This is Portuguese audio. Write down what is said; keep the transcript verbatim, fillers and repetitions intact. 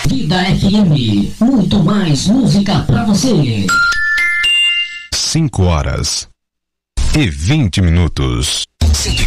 Vida F M, muito mais música pra você. Cinco horas e vinte minutos. cento e